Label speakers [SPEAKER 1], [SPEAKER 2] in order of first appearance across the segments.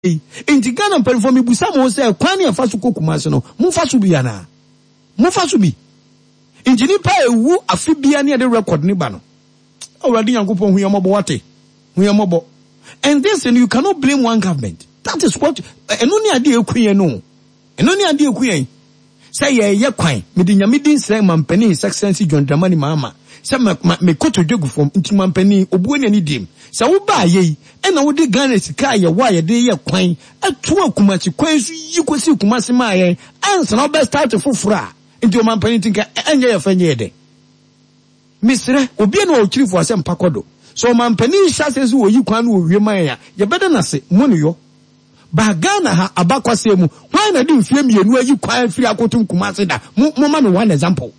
[SPEAKER 1] inti Ghana mpanyinfo mi busa mo se kwan ne afa so Kumasi no mumfa so bia na mumfa so bi inti nipa ewu afi bia ne de record ni ba no already Yankopon hu yambo wate hu yambo. And this, and you cannot blame one government. That is what eno ni ade ekuyen no eno ni ade ekuyen say ye kwan me de nyamedin sey mampani success John Dramani mama say me koto dwegu fom nti mampani obuo ni ani dim say wo ba ye e na wo de Ghana sika ye wa ye de ye kwan atu akumachi kwan su yi kosi Kumasi ma ye ansa na be start fofura nti o mampani tinka enye ye fanye ye de misre obi na o chirifo asem pakodo so mampani shase wo yi kwan wo wie man ya ye beda na se monu yo ba Ghana ha abakwase mu why na di mfie mienu ayi kwan firi akotum Kumasi da mo ma me one example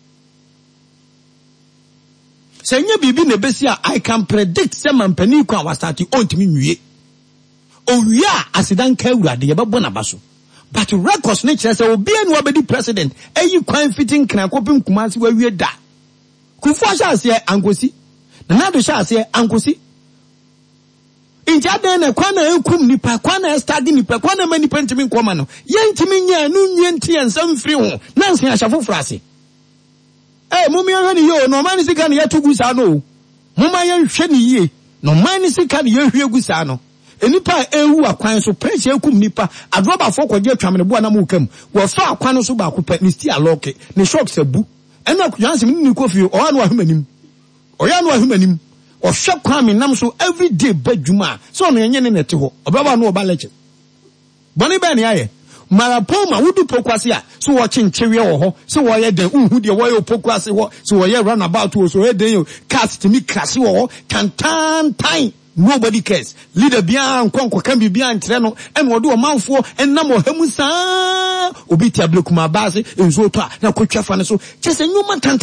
[SPEAKER 1] senya bibi na besi a I can predict say mampani kwa wasati ontimi nwie owia asidan ka awurade ye bebo na baso but records ne kire say obi enu obedi president ayi kwan fitin kran kopim Kumasi wa wie da kufu asase ankosi na nado asase ankosi inja den na kwa na ekum nipa kwa na study nipa kwa na mani pentimi nkoma no yentimi nya nu nwenti ensam firi ho na nsen ashafo frase mumi ahani yo no mani sika na yetugu sa no muma ye hwe ni ye no mani sika na ye hwe gu sa no enipa ewu akwan so pressure ekum nipa adroba fo kwaje atwamne bo na mu kam wo fa akwan so ba ko pa ni sti aloke ni shock sabu ena kuyanse ni ko fi o anu ahmanim oyanu ahmanim o hwe kwame nam so every day badwuma so no yenye ne nete ho obaba no oba leche boni ba ni aye marapoma wudu pokwase a so wo chenchewe wo ho so wo ye den unhu de wo ye pokwase ho so wo ye run about wo so ye den cast me krase wo kan tan nobody cares leader bia nkonko kan bibia ntre no en wo de o manfo enam o hamu saa obi ti ablekuma base enzo to a na kotwafa ne so chese nyuma tan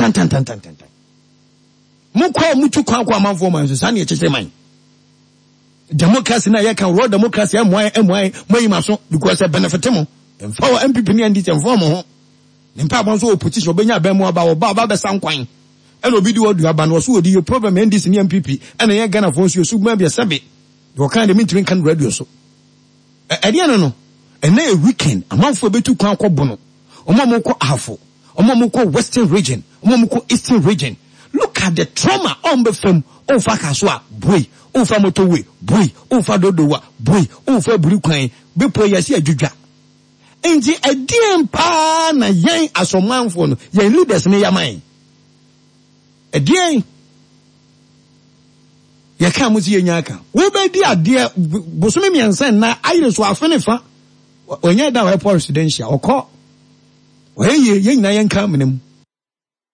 [SPEAKER 1] mukwa mutu kwa manfo man so sa ne chese man democracy na ye kan road democracy moyi maso because benefit mo empower MPP ni andi temfo mo ho nimpa bon so opposition obenya ba mu aba oba be sankwan ena obi di wodu aba no so odi your problem NDC ni MPP ena ye Ghana for so sugma bia sebe you kind of mean kan radio so ade no ena a weekend amanfo betu kwan akọbo no omamo ko afo omamo ko western region omamo ko eastern region look at the trauma on the film ofa kaswa boy ofa motowe boy ofa dodowa boy ofa burikwan bepo yasi adwudwa enji edien pa na yen asomanfo no yen leaders ne yaman edien ya ka muzi yenya aka wo be di ade bosome miensen na ayire so afenefa onye da wa presidential okọ we ye yen na yen ka menem